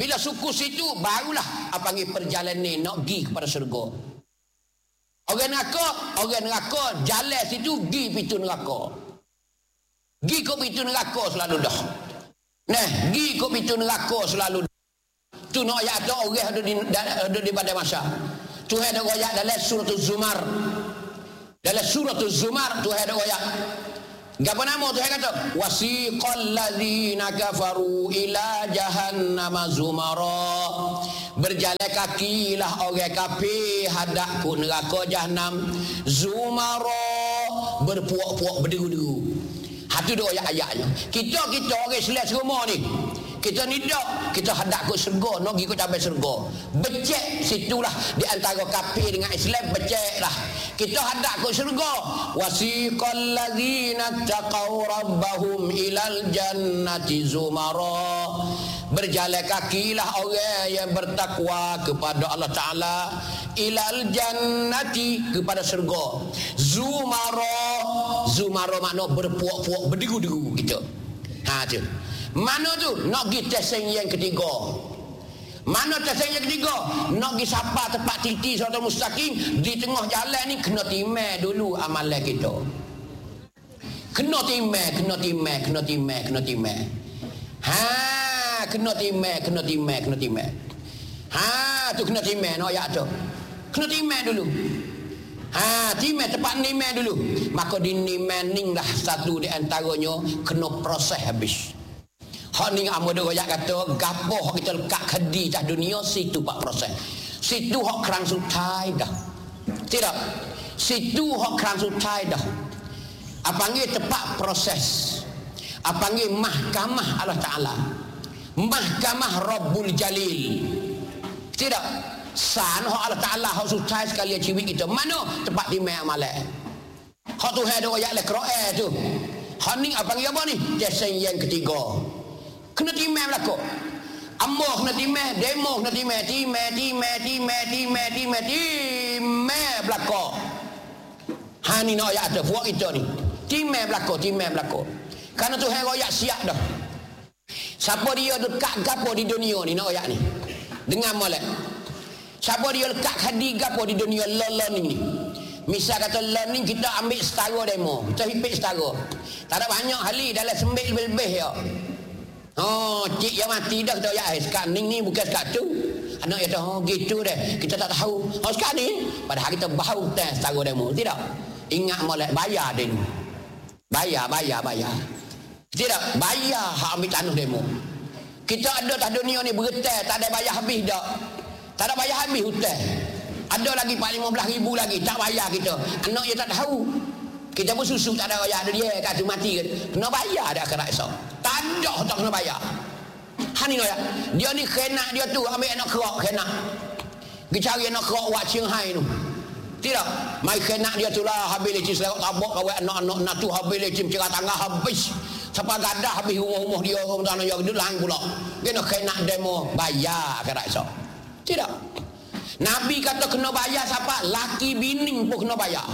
Bila suku situ, barulah apa panggil perjalanan nak pergi kepada syurga. Orang neraka jalan situ pergi pintu neraka. Pergi ke pintu neraka selalu dah. Nah, pergi ke pintu neraka selalu dah. Tu nak ayat tu orang ada di pada masa. Tu ada ayat dalam surah Az-Zumar. Dalam surah Az-Zumar tu ada ayat. Apa nama tu kata? Wasiqal ladzina kafaru ila jahannama zumara. Berjalan kakilah orang kafir hadap ke neraka jahanam. Zumara, berpuak-puak berderu-deru. Hatu dua ayat-ayatnya. Kita orang Islam semua ni, kita ni dak, kita hadap ke syurga, nak pergi ke cabai syurga. Becek situlah di antara kafir dengan Islam, becek lah. Kita hadap ke syurga. Wasiqal ladzina taqaw rabbahum ilal jannati zumara. Berjalan kakilah orang yang bertakwa kepada Allah Ta'ala ilal jannati, kepada syurga. Zumara makna berpuak-puak berderu-deru gitu. Tu. Mana tu? Nak pergi testing yang ketiga. Mana testing yang ketiga? Nak pergi sapa tempat titi siratal mustaqim. Di tengah jalan ni kena timai dulu amalan kita. Kena timai. Kena timai. Kena timai. Tu kena timai no ayat tu. Kena timai dulu. Timai tempat nimai dulu. Maka di nimai ning dah satu di antaranya kena proses habis. Hak ni amu dah royak kata gapo hak kita lekat kedi dah dunia situ pak proses. Situ hak kerang sutai dah. Tidak. Situ hak kerang sutai dah. Apa panggil tempat proses. Apa panggil mahkamah Allah Taala. Mahkamah Rabbul Jalil. Tidak. San hak Allah Taala hak sutai sekali ciwik kita. Mana tempat dimai amalan? Hak tu ada royak le Quran tu. Hak ni apa panggil apa ni? Jason yang ketiga. Kena timai belakang. Amor kena timai, demo kena timai belakang. Ni nak ayat ada buat kita ni. Timai belakang. Karena Tuhan royak siap dah. Siapa dia dekat gapo di dunia ni nak ayat ni. Dengar molek. Siapa dia dekat hadi gapo di dunia learning ni. Misal kata learning kita ambil setara demo. Kita hipik setara. Tak ada banyak hali dalam sembik lebih-lebih ya. Cik yang mati dah kita ayat sekarang ni bukan sekarang tu. Anak kata gitu deh. Kita tak tahu. Sekarang ni padahal kita bahu teh setara demo. Tidak. Ingat molek bayar dia ni. Bayar. Tidak. Bayar hak ambil tanah demo. Kita ada tak dunia ni bergetar tak ada bayar habis dak. Tak ada bayar habis hutang. Ada lagi 15,000 lagi tak bayar kita. Anak dia tak tahu. Kita pun susu tak ada bayar dia kat tu mati ke. Kena bayar dah akhirat esok. Tak ada tak kena bayar. Ni ya. Dia ni khenak dia tu ambil anak kerak khenak. Pergi cari anak kerak wak Shanghai tu. Tidak. Mai khenak dia tu lah habis lecim selawat tabak kawai anak-anak nak tu habis lecim cerah tangga habis. Sampai gadah habis rumah-rumah dia orang tanah dia dia lain pula. Dia nak khenak demo bayar akhirat esok. Tidak. Nabi kata kena bayar siapa? Laki bini pun kena bayar.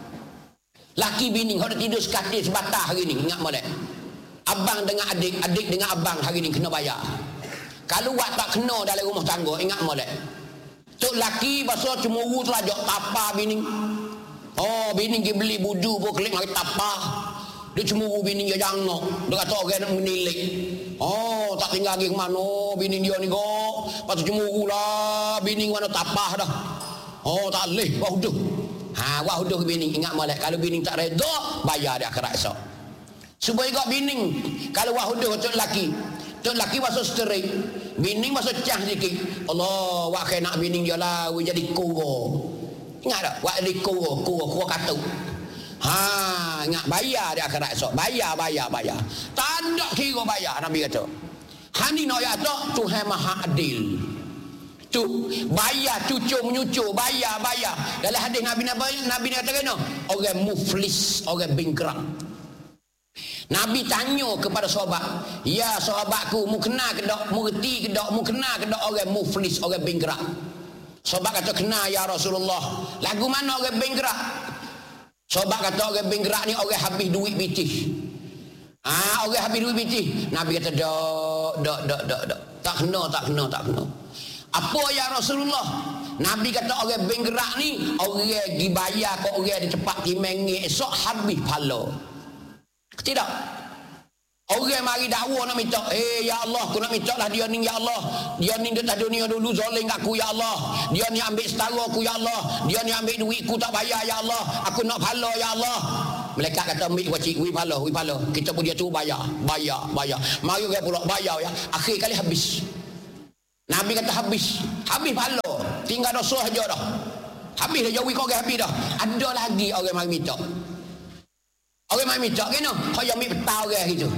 Laki bini kalau tidur sekatil sebatah hari ni ingat molek. Abang dengan adik, adik dengan abang hari ni kena bayar. Kalau buat tak kena dalam rumah tangga ingat molek. Tok laki pasal cemuru terajak tapa bini. Bini dia beli budu pun klik mari tapa. Dia cemuru bini dia jangok. Dia kata orang nak menilik. Tak tinggal lagi ke mana bini dia ni kok. Lepas tu cemuru lah bini mana tapah dah. Tak boleh wahuduh. Wahuduh bini ingat molek. Kalau bini tak reda bayar dia akhirat esok. Supaya kau bini kalau wahuduh tok laki. Tok laki masuk sterik. Bini masuk cah sikit. Allah wak kena bini dia lah jadi kuro. Ingat tak? Wak jadi kuro katuk. Ingat bayar dia akhirat esok. Bayar. Tak ada kira bayar Nabi kata. Ni nak ayat tak Tuhan Maha Adil. Tu bayar cucuk menyucuk bayar. Dalam hadis Nabi kata kena orang muflis, orang bingkrang. Nabi tanya kepada sahabat, ya sahabatku, mu kenal ke tak, mu reti ke tak, mu kenal ke tak orang muflis, orang bingkrang? Sahabat kata kenal ya Rasulullah. Lagu mana orang bingkrang? Sahabat kata orang bingkrang ni orang habis duit bitih. Orang habis duit bitih. Nabi kata dah Dak. Tak kena. Apa ya Rasulullah? Nabi kata orang benggerak ni, orang pergi bayar ke orang di tempat timeng esok habis pahala. Tidak. Orang mari dakwa nak minta, ya Allah, aku nak minta lah dia ni ya Allah. Dia ni dekat dunia dulu zalim kat aku ya Allah. Dia ni ambil setara aku ya Allah. Dia ni ambil duitku tak bayar ya Allah. Aku nak pahala ya Allah. Malaikat kata ambil wajib, wi pahala. Kita pun dia tu bayar. Mari orang pula bayar ya. Akhir kali habis. Nabi kata habis pahala. Tinggal dosa saja dah. Habis dah jauh kau habis dah. Ada lagi orang mari minta. Orang mari minta kena, kau ambil petang orang gitu.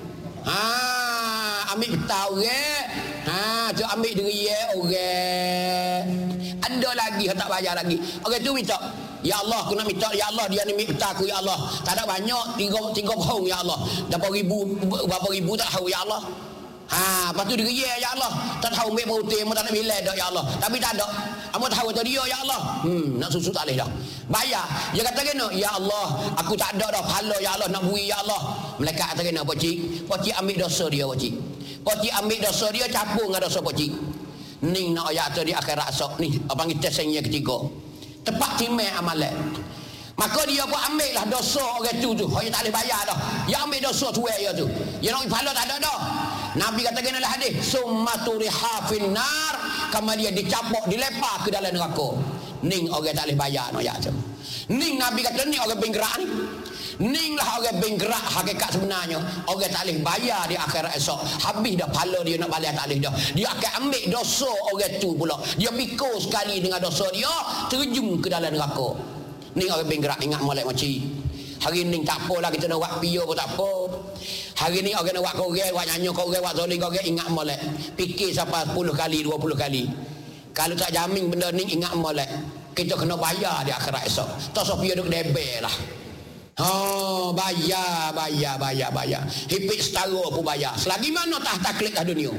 Ambil petang orang. Tu ambil diri orang. Ada lagi hak tak bayar lagi. Orang tu minta, ya Allah aku nak minta ya Allah dia ni ambil petang aku ya Allah. Tak ada banyak 3 pohon ya Allah. Berapa ribu tak tahu ya Allah. Lepas tu dia ya Allah. Tak tahu ambil putih, tak nak bilai dah ya Allah. Tapi tak ada. Amu tahu tu dia ya Allah. Nak susu tak boleh dah. Bayar. Dia kata kena, ya Allah, aku tak ada dah pahala ya Allah nak bui ya Allah. Malaikat kata kena, pocik ambil dosa dia pocik. Pocik ambil dosa dia capung dengan dosa pocik. Ning nak ayat tu di akhirat esok ni, panggil tes yang ketiga. Tepat timai amalan. Maka dia pun ambil lah dosa orang tu. Dia tak boleh bayar dah. Dia ambil dosa tu dia tu. Dia nak pahala tak ada dah. Nabi kata kena lah hadis. Summa turiha fin nar. Kama dia dicapok, dilepar ke dalam neraka. Ning orang tak boleh bayar no ya tu. Ning Nabi kata ni orang benggerak ni. Ning lah orang benggerak hakikat sebenarnya. Orang tak boleh bayar di akhirat esok. Habis dah pahala dia nak balik tak boleh dah. Dia akan ambil dosa orang tu pula. Dia pikul sekali dengan dosa dia, terjun ke dalam neraka. Ning orang benggerak ingat molek moci. Hari ni tak apalah kita nak buat pio pun tak apa. Hari ni orang nak buat korang, buat nyanyi korang, buat zoling korang, ingat molek. Fikir sampai 10 kali, 20 kali. Kalau tak jamin benda ni ingat molek. Kita kena bayar di akhirat esok. Tak so pio duk debel lah. Bayar. Hipit setara pun bayar. Selagi mana tak taklid dah dunia.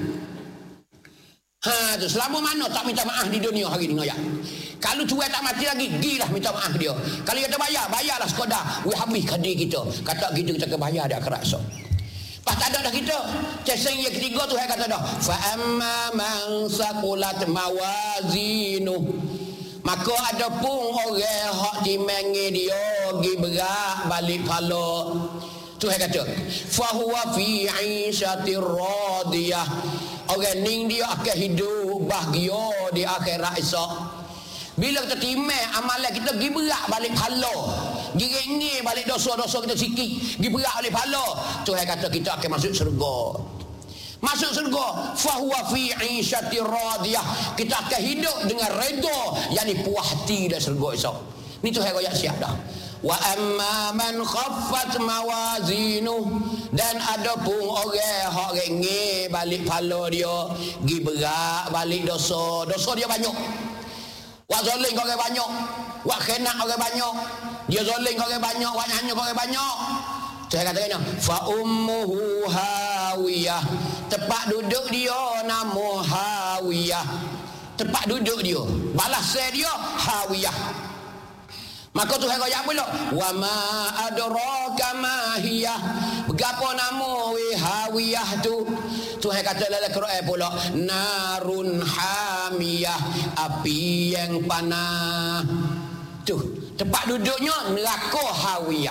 Tu selama mana tak minta maaf di dunia hari ni ngoyak. Kalau tuan tak mati lagi, gilah minta maaf dia. Kalau dia tak bayarlah sekadar. Habis kadir kita. Kata gitu kita akan bayar di akhirat esok. Pas tak ada dah kita. Ceseng yang ketiga tu saya kata dah. Fa amma man saqulat mawazinu. Maka ada pun orang hak dimengi dia gi berat balik pala. Tu saya kata, fa huwa fi 'ishatir radiyah. Orang ning dia akan hidup bahagia di akhirat esok. Bila kita timai amalan kita pergi berat balik pahala. Giring balik dosa-dosa kita sikit, pergi berat balik pahala. Tuhan kata kita akan masuk syurga. Masuk syurga, fahuwa fi 'ishatir radiyah. Kita akan hidup dengan redha, yakni puas hati dalam syurga esok. Ni Tuhan royak siap dah. Wa amma man khaffat mawazinuh, dan ada pun orang hak rengi balik pahala dia, pergi berat balik dosa dia banyak. Wak zalim kau orang banyak, wak khianat orang banyak, dia zalim kau orang banyak, wak nyanyi kau orang banyak. Saya kata kena fa ummuhu hawiyah. Tempat duduk dia nama hawiyah. Tempat duduk dia, balasan dia hawiyah. Maka Tuhan kata pula, wa ma adraka ma hiya. Berapa nama hawiyah tu? Tuhan kata dalam Quran pula, narun hamiyah, api yang panas. Tu tempat duduknya neraka hawiyah.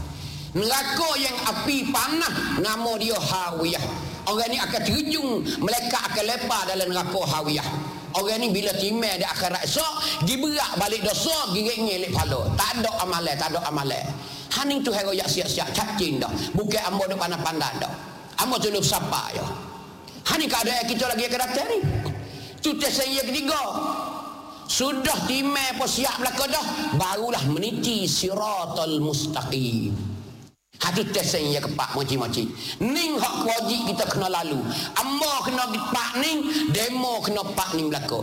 Neraka yang api panas, nama dia hawiyah. Orang ni akan terjun, mereka akan lepas dalam neraka hawiyah. Orang ni bila timai di akhirat esok, diberak balik dosa, giring-giring pala. Tak ada amalan. Haning tu hero yak siap-siap cacing dah. Bukan ambo duk pandai-pandai dah. Ambo tu lu sapa ya. Haning keadaan kita lagi akan datang ni. Tu tes yang ketiga. Sudah timai apa siap belaka dah, barulah meniti siratal mustaqim. Hatu tes yang kepak moci-moci. Ning hak wajib kita kena lalu. Amma kena pak ning, demo kena pak ning belaka.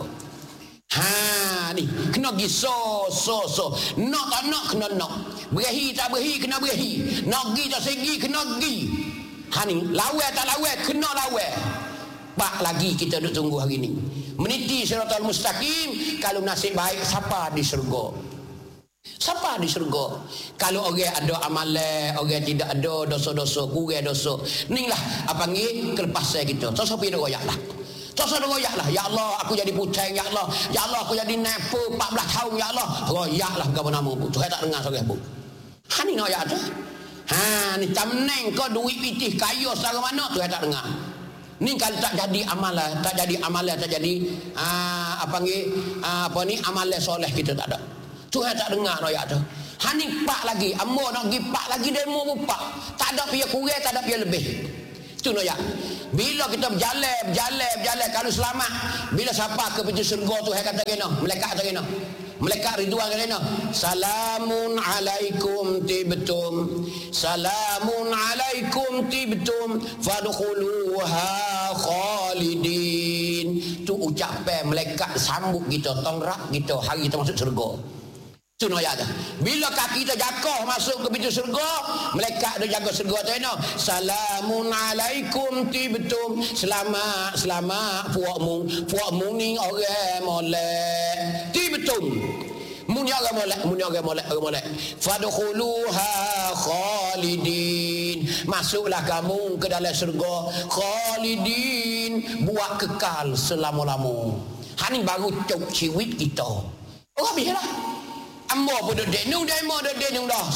Ni kena gi so. Nak tak nak kena nak. Berahi tak berahi kena berahi. Nak gi tak segi kena gi. Ni lawan tak lawan kena lawan. Pak lagi kita duk tunggu hari ni. Meniti siratal mustaqim, kalau nasib baik siapa di syurga. Siapa di syurga? Kalau orang ada amalan, orang tidak ada dosa-dosa, kurang dosa. Inilah apa panggil kelepasan kita. Sosok pergi royak lah. Sosok royak lah. Ya Allah, aku jadi pucang. Ya Allah, ya Allah, aku jadi nepo 14 tahun. Ya Allah, royak lah kau nama pun. Tuhan tak dengar seorang pun. Ni nak royak tu. Ni tamneng kau duit pitih kaya secara mana Tuhan tak dengar. Ni kalau tak jadi amalan, tak jadi amalan soleh kita tak ada. Tuhan tak dengar royak tu. Hani pak lagi, ambo nak pergi pak lagi demo pun pak. Tak ada pia kurang, tak ada pia lebih. Tu royak. Bila kita berjalan kalau selamat, bila siapa ke pintu syurga tu kata kena, malaikat kata kena. Malaikat Ridwan kata kena. Salamun alaikum tibtum. Salamun alaikum tibtum fadkhuluha khalidin. Tu ucapan malaikat sambut kita, tongrak kita hari kita masuk syurga. Tu noyak tu. Bila kaki kita jatuh masuk ke pintu syurga, malaikat dia jaga syurga tu no. Salamun alaikum tibtum. Selamat puakmu ni orang molek. Tibtum. Mun orang molek. Fadkhuluha khalidin. Masuklah kamu ke dalam syurga khalidin, buat kekal selama-lama. Hani baru cuk ciwit kita. Oh biarlah. Ambo pun dek nung demo dek nung dah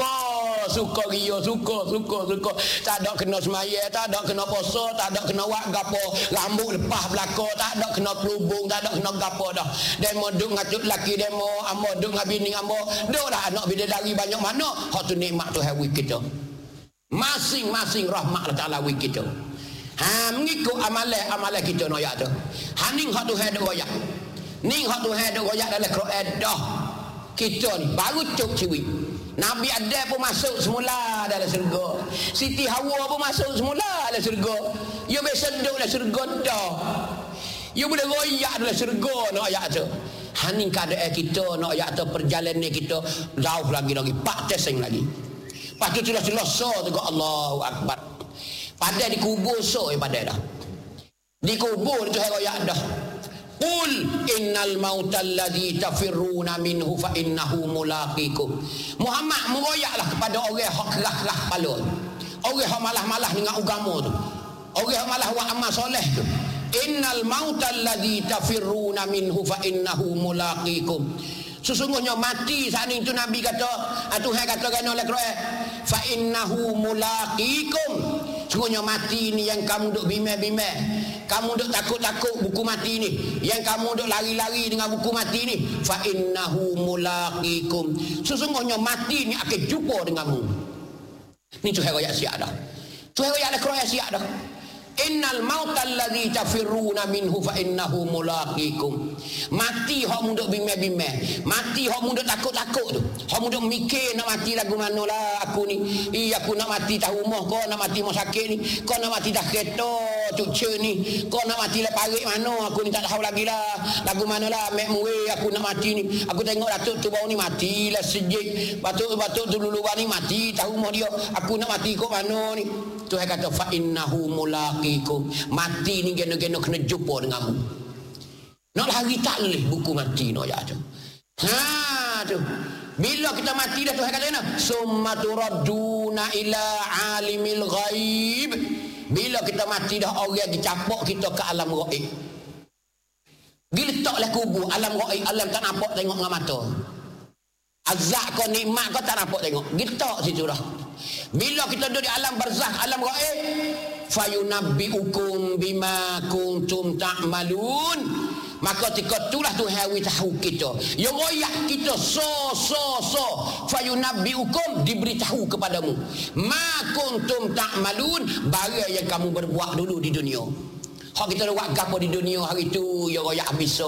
suka rio suka tak ada kena semaya, tak ada kena puasa, tak ada kena wak gapo, rambut lepas belaka, tak ada kena pelubung, tak ada kena gapo dah. Demo duk ngacut laki demo, ambo duk ngah bini ambo, duk dah anak bidadari banyak mana, hak tu nikmat Tuhan wi kita. Masing-masing rahmat Allah Taala wi kita. Mengikut amalan kita noyak tu. Haning hak Tuhan duk royak. Ning hak Tuhan duk royak dalam Quran dah. Kita ni baru cuk ciwi. Nabi Adam pun masuk semula dalam syurga. Siti Hawa pun masuk semula dalam syurga. Dia biasa duduk dalam syurga dah. Dia boleh royak dalam syurga nak ayat tu. Haning keadaan kita nak ayat tu, perjalanan kita jauh lagi 4 tesing lagi. Lepas tu selesai tu Allahu Akbar. Pada dikubur pada dah. Dikubur itu royak dah. Qul innal mautal ladzi tafirruna minhu fa innahu mulaqikum. Muhammad meroyaklah kepada orang hak keras-keras kepala. Orang hak malah-malah dengan agama tu. Orang hak malah buat amal soleh tu. Innal mautal ladzi tafirruna minhu fa innahu mulaqikum. Sesungguhnya mati saat itu Nabi kata, Tuhan kata kan oleh Quran, fa innahu mulaqikum. Sesungguhnya mati ni yang kamu duk bimbang-bimbang, kamu duk takut-takut buku mati ni, yang kamu duk lari-lari dengan buku mati ni, fa innahu mulaqikum. Sesungguhnya mati ni akan jumpa denganmu. Ni Tuhan royak siap dah. Tuhan royak dah Quran siap dah. Innal mautal ladzi tafirruna minhu fa innahu mulaqikum. Mati hok munduk bimbang-bimbang, mati hok munduk takut-takut tu, hok munduk mikir nak mati lagu manalah aku ni. Aku nak mati tahu rumah, kau nak mati rumah sakit ni, kau nak mati dah kereta cucu ni, kau nak mati le parit mana, aku ni tak tahu lagi lah lagu manalah mek muwe aku nak mati ni. Aku tengok datuk tu bau ni mati lah sejik, batuk tu dulu ni mati tahu rumah dia, aku nak mati kok mana ni. Tuhan kata fa innahu mulaqikum. Mati ni geno-geno kena jumpa denganmu. Nak lari tak boleh buku mati no ya tu. Tu. Bila kita mati dah Tuhan kata kena summa turadduna ila alimil ghaib. Bila kita mati dah orang dicapak kita ke alam ghaib. Diletaklah kubur alam ghaib, alam tak nampak tengok dengan mata. Azab kau nikmat kau tak nampak tengok. Diletak situ dah. Bila kita duduk di alam barzakh, alam ghaib, fayunabbiukum bima kuntum ta'malun. Maka ketika itulah Tuhan tahu kita. Yang royak kita fayunabbiukum, diberitahu kepadamu ma kuntum ta'malun, barang yang kamu berbuat dulu di dunia. Hak kita buat gapo di dunia hari tu, yang royak habis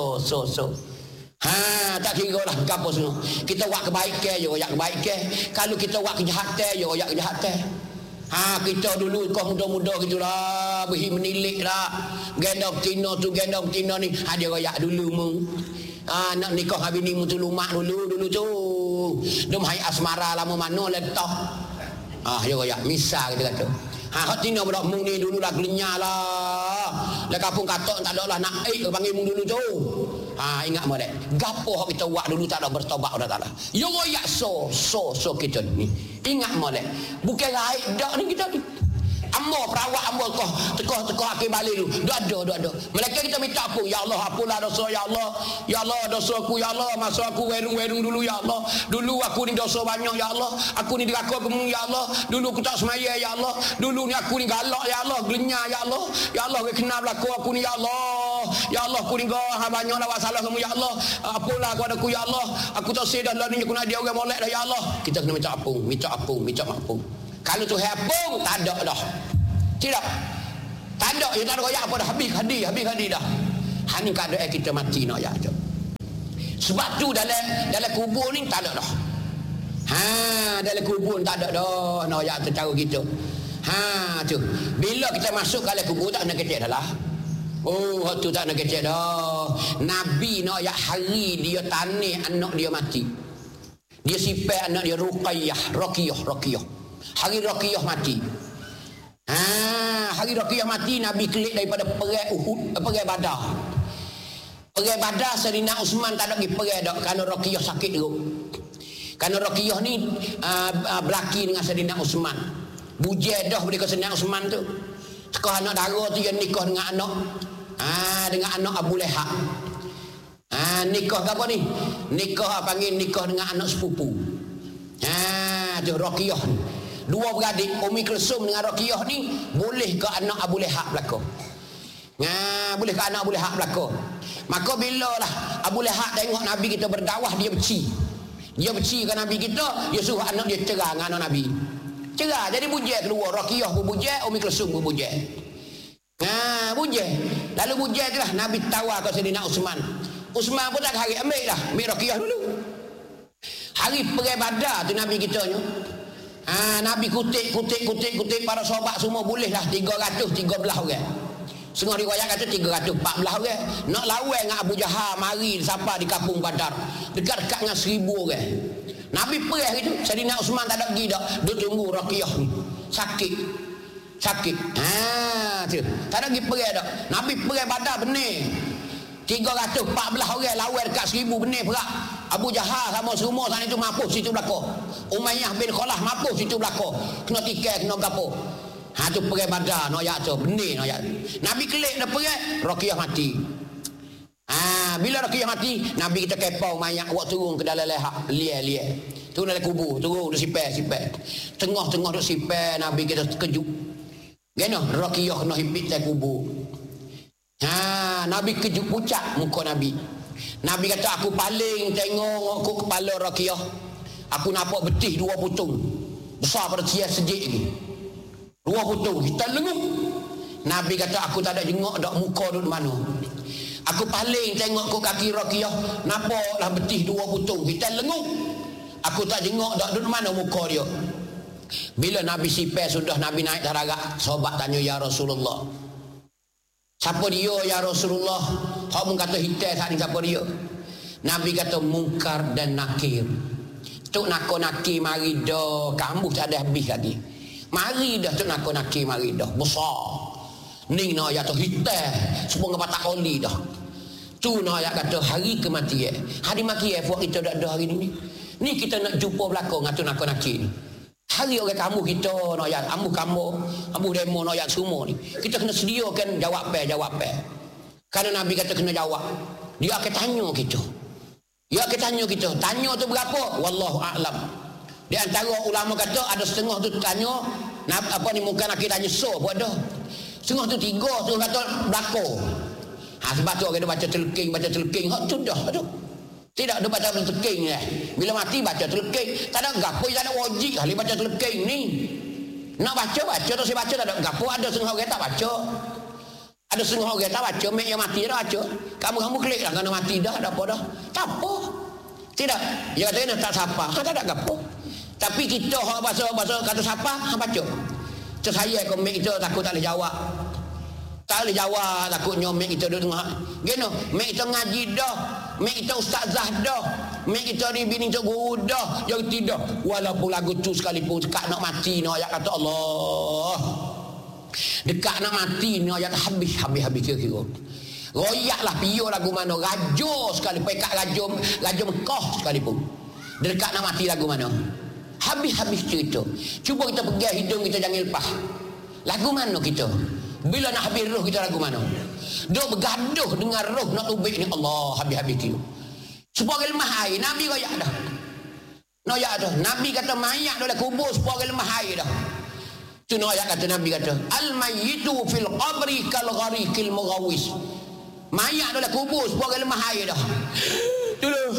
tak kira lah gapo semua. Kita buat kebaikan, ya royak kebaikan. Kalau kita buat kejahatan, ya royak kejahatan. Kita dulu kau muda-muda gitulah, berhi menilik lah. Gendong betina tu, gendong betina ni, dia royak dulu mu. Nak nikah habis ni mu tu lumak dulu tu. Dum hai asmara lama mana letak. Dia royak misal kita kata. Hak tina budak mu ni dulu lah gelenyah lah. Lah kampung katok tak ada lah nak panggil mu dulu tu. Ingat molek. Gapo hak kita buat dulu tak ada bertobat dah taala. Yo royak so kita ni. Ingat molek. Bukan raib dak ni kita ni. Ambo perawat ambo tekoh akhir balik dulu. Dak ada. Malaikat kita minta ampun. Ya Allah, apalah dosa ya Allah. Ya Allah, dosaku ya Allah. Masa aku werung dulu ya Allah. Dulu aku ni dosa banyak ya Allah. Aku ni diraka kamu ya Allah. Dulu aku tak semaya ya Allah. Dulu ni aku ni galak ya Allah, gelenyah ya Allah. Ya Allah, kenal berlaku aku ni ya Allah. Ya Allah, aku ni banyak lawak salah kamu ya Allah. Apalah kepada aku ya Allah. Aku tak sedar lah ni aku nak dia orang molek dah ya Allah. Kita kena minta ampun. Kalau tu hapung tak ada dah. Tidak. Tak ada, ya tak ada royak apa dah. Habis hadi dah. Hani keadaan kita mati nak ya. Sebab tu dalam kubur ni tak ada dah. Dalam kubur tak ada dah nak ya cara kita. Tu. Bila kita masuk dalam kubur tak nak kecek dah lah. Oh, tu tak nak kecek dah. Nabi nak ya hari dia tanih anak dia mati. Dia sipai anak dia Ruqayyah. Hari Ruqayyah mati. Hari Ruqayyah mati, Nabi kelik daripada perang Uhud, perang Badar. Perang Badar Sayyidina Uthman tak ada pergi perang dak kerana Ruqayyah sakit teruk. Kerana Ruqayyah ni berlaki dengan Sayyidina Uthman. Bujai dah mereka Sayyidina Uthman tu. Sekarang anak dara tu yang nikah dengan anak Abu Lahab. Nikah ke apa ni? Nikah panggil nikah dengan anak sepupu. Tu Ruqayyah ni. Dua beradik Ummi Kulsum dengan Ruqayyah ni boleh ke anak Abu Lahab belaka. Boleh ke anak Abu Lahab belaka. Maka bila lah Abu Lahab tengok Nabi kita berdakwah, dia benci. Dia benci ke Nabi kita, dia suruh anak dia cerai dengan anak Nabi. Cerai, jadi bujai keluar. Ruqayyah pun bujai, Ummi Kulsum pun bujai. Bujai. Lalu bujai tu lah Nabi tawar ke Sayyidina Uthman. Uthman pun tak hari ambil Ruqayyah dulu. Hari perang Badar tu Nabi kita ni. Nabi kutip para sahabat semua boleh lah 313 orang. Setengah riwayat kata 314 orang. Nak lawan dengan Abu Jahal mari siapa di kampung Badar. Dekat-dekat dengan 1000 orang. Nabi perang gitu. Sayyidina Uthman tak ada pergi dak. Duk tunggu Ruqayyah ni. Sakit. Tu. Tak ada pergi perang dak. Nabi perang Badar benar. 314 orang lawan dekat 1000 benar perak. Abu Jahal sama semua sana itu mampus situ belakang. Umayyah bin Khalaf mampus situ belakang. Kena tikai, kena gapo. Tu perang Badar nak ya tu benar nak ya. Nabi kelik dah perang, Ruqayyah mati. Bila Ruqayyah mati, Nabi kita kepau mayat awak turun ke dalam liar. Turun dalam kubur, turun sipai. Tengah-tengah duk sipai, Nabi kita terkejut. Gana Ruqayyah kena himpit dalam kubur. Nabi kejut pucat muka Nabi. Nabi kata aku paling tengok aku kepala Ruqayyah. Aku nampak betih 2 putung. Besar pada tiang sejik ni. 2 putung, kita lengup. Nabi kata aku tak ada jengok dak muka duduk mana. Aku paling tengok aku kaki Ruqayyah, nampaklah betih 2 putung. Kita lengup. Aku tak jengok dak duduk mana muka dia. Bila Nabi sipai sudah Nabi naik darat, sahabat tanya ya Rasulullah. Siapa dia ya Rasulullah? Hak mun kata hitai saat ni siapa dia? Nabi kata Munkar dan Nakir. Tok nakir mari dah, kamu tak ada habis lagi. Mari dah tok nakir mari dah. Besar. Ni nak ya tu hitai, semua ngapa tak oli dah. Tu nak ya kata hari kematian. Hari mati buat kita dak ada hari ni. Ni kita nak jumpa belakang ngatu nakir ni. Hari orang kamu kita nak ya kamu demo nak ya semua ni. Kita kena sediakan jawapan. Karena Nabi kata kena jawab. Dia akan tanya kita. Tanya tu berapa? Wallahu a'lam. Di antara ulama kata ada setengah tu tanya mungkin nakir tanya buat dah. Setengah tu 3, setengah kata belako. Sebab tu orang dia baca telking. Hak tu dah. Tidak ada baca telking ni. Bila mati baca telking. Tak ada gapo yang ada wajib kali baca telking ni. Nak baca tu saya baca tak ada gapo. Ada setengah orang tak baca. Ada setengah orang tak baca. Mek yang mati dah baca. Kamu klik lah kerana mati dah. Ada apa dah. Tak apa. Tidak. Dia kata tak siapa. Tak ada gapo. Tapi kita bahasa kata siapa baca. Terus saya ke mek kita takut tak boleh jawab. Tak boleh jawab takutnya mek kita duduk tengah. Gino, mek kita ngaji dah. Mek kita ustazah dah. Mek kita ni bini tok guru dah. Yang tidak. Walaupun lagu tu sekalipun dekat nak mati nak ayat kata Allah. Dekat nak mati ni ayat habis kira-kira. Royaklah pio lagu mana, rajo sekali, pekat rajo Mekah sekalipun. Dekat nak mati lagu mana. Habis-habis cerita. Cuba kita pegang hidung kita jangan lepas. Lagu mana kita? Bila nak habis roh kita lagu mana? Duk bergaduh dengan roh nak tubik ni, Allah, habis-habis kita. Sepuluh lemah air, Nabi royak dah. Noyak dah. Nabi kata mayat dalam kubur sepuluh lemah air dah. Tu noyak kata Nabi kata, al-mayyitu fil qabri kal gharikil mughawis. Mayat dalam kubur sepuluh lemah air dah. Tolong.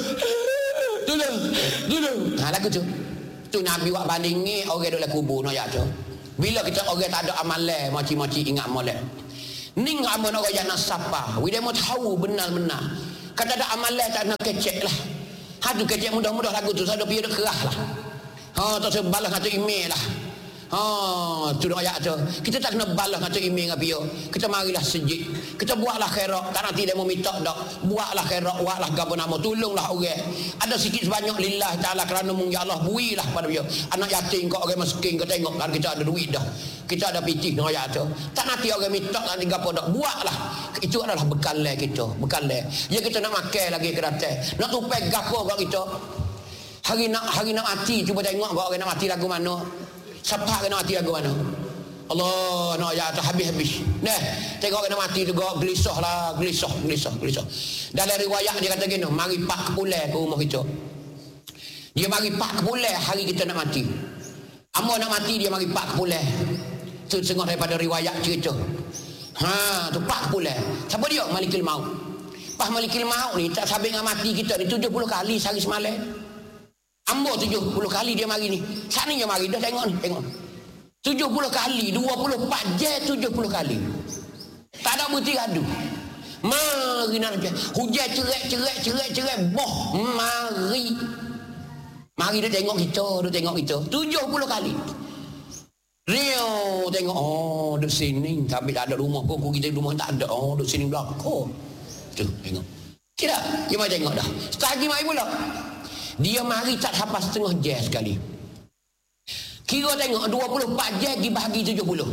Lagu tu. Tu Nabi buat banding ni orang dalam kubur noyak tu. Bila kita orang tak ada amalan, moci-moci ingat molek. Ni ngamun orang yang nak sapa. Dia mau tahu benar-benar. Kata ada amalan tak nak kecek lah. Hadu kecek mudah-mudah lagu tu saya pergi kerah lah. Tak saya balas atau email lah. Tu ayat tu. Kita tak kena balas atau email dengan dia. Kita marilah sejid. Kita buatlah khairat. Tak nanti dia mau minta dak. Buatlah khairat, buatlah gapo nama, tolonglah orang. Ada sikit sebanyak lillah taala kerana mung ya Allah builah pada dia. Anak yatim kau orang miskin kau tengok kan kita ada duit dah. Kita ada pitih dengan ayat tu. Tak nanti orang minta nanti gapo dak. Buatlah. Itu adalah bekal kita, bekal. Ya kita nak makan lagi ke datang. Nak tupai gapo kat kita. Hari nak mati cuba tengok kau orang nak mati lagu mana. Siapa kena mati lagu mana? Allah, nak ayat habis-habis. Nah, tengok kena mati tu gak gelisah lah, gelisah. Dalam riwayat dia kata gini, mari pak kepulai ke rumah kita. Dia mari pak kepulai hari kita nak mati. Amo nak mati dia mari pak kepulai. Tu setengah daripada riwayat cerita. Tu pak kepulai. Siapa dia? Malikul Maut. Pas Malikul Maut ni tak sampai dengan mati kita ni 70 kali sehari semalam. Ambo 70 kali dia mari ni. Sana dia mari dah tengok ni, tengok. 70 kali, 24 jam 70 kali. Tak ada berhenti gaduh. Mari nak hujan cerai, boh, mari. Mari dia tengok kita, 70 kali. Rio tengok, duduk sini, tapi tak ada rumah pun, kita rumah tak ada. Duduk sini belakang. Tu, tengok. Tidak, dia mari tengok dah. Setagi mari pula. Dia mari tak sampai setengah jam sekali. Kira tengok 24 jam dibahagi 70.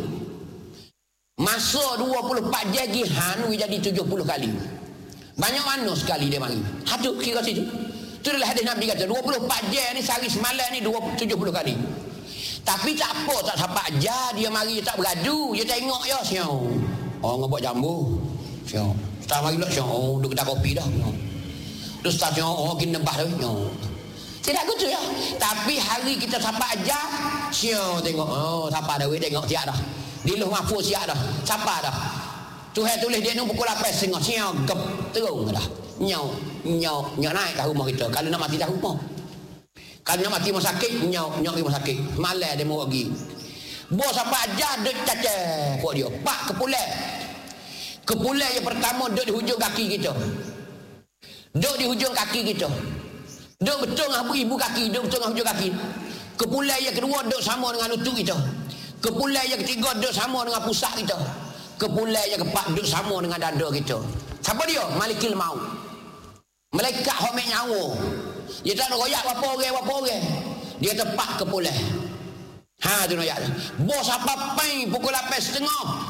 Masa 24 jam lagi hanui jadi 70 kali. Banyak mana sekali dia mari. Hatu kira situ. Itu adalah hadis Nabi kata 24 jam ni sehari semalam ni 70 kali. Tapi tak apa, tak sampai jam dia mari tak bergaduh, dia tengok ya siau. Ngebuat jambu. Siau. Tak mari pula siau, duk kedai kopi dah. Terus tak siau, kena nembah dah. Tidak gitu ya. Tapi hari kita sampai ajar, siapa tengok, siapa dah tengok siap dah. Di luh mahfuz siap dah. Siapa dah. Tuhan tulis dia ni pukul 8 tengok siap gep terung dah. Nyau naik ke rumah kita. Kalau nak mati dah rumah. Kalau nak mati rumah sakit, nyau rumah sakit. Malam dia mau pergi. Bos sampai ajar duk cacah buat dia. Pak kepulai. Kepulai yang pertama duk di hujung kaki kita. Duk di hujung kaki kita. Duk betul dengan ibu kaki, duk betul dengan hujung kaki. Kepulai yang kedua duk sama dengan lutut kita. Kepulai yang ketiga duk sama dengan pusat kita. Kepulai yang keempat duk sama dengan dada kita. Siapa dia? Malikul Maut. Malaikat homik nyawa. Dia tak nak royak apa orang. Dia tepat kepulai. Tu nak royak. Bos apa pai pukul 8:30.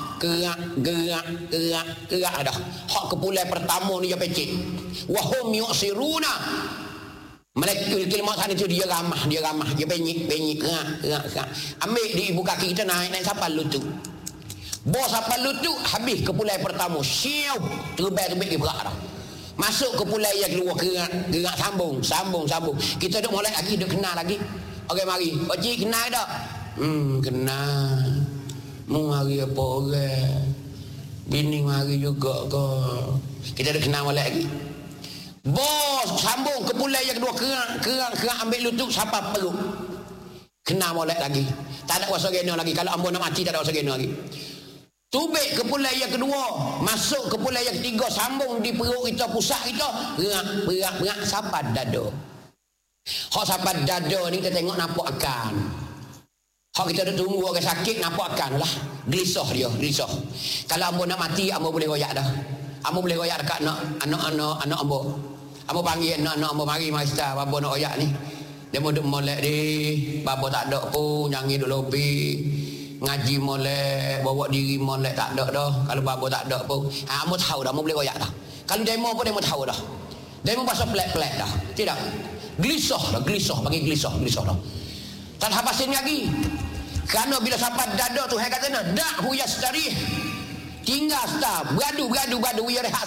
Gerak dah. Hak kepulai pertama ni dia pecik. Wahum yu'siruna. Malaikat Maut sana tu dia ramah, dia penyik, gerak. Ambil di ibu kaki kita naik sampai lutut. Bos sampai lutut habis kepulai pertama. Siau, terbang dia berak dah. Masuk kepulai yang kedua, gerak sambung. Kita duk molek lagi, duk kenal lagi. Okey mari. Pak cik kenal dak? Kenal. Mu hari apa orang? Bini mari juga ke. Kita duk kenal molek lagi. Bos sambung kepulai yang kedua, kerak ambil lutut sampai perut. Kena molek lagi. Tak ada kuasa gena lagi. Kalau ambo nak mati tak ada kuasa gena lagi. Tubik kepulai yang kedua, masuk kepulai yang ketiga, sambung di perut kita, pusat kita, berak sampai dada. Hak sampai dada ni kita tengok nampak akan. Hak kita dah tunggu orang sakit nampak akan lah. Gelisah dia. Kalau ambo nak mati, ambo boleh royak dah. Ambo boleh royak dekat anak ambo. Ambo panggil anak ambo mari star babo nak royak ni. Dia mau duk molek dia, babo tak ada pun nyanyi duk lobi. ngaji molek, bawa diri molek tak ada dah. Kalau babo tak ada pun, mu tahu dah, mu boleh royak dah. Kalau demo pun demo tahu dah. Demo pasal pelik-pelik dah. Tidak. Gelisah bagi gelisah dah. Tak apa sini lagi. Kerana bila sampai dada tu hai kata dak hu yastari. Tinggal sta, beradu we rehat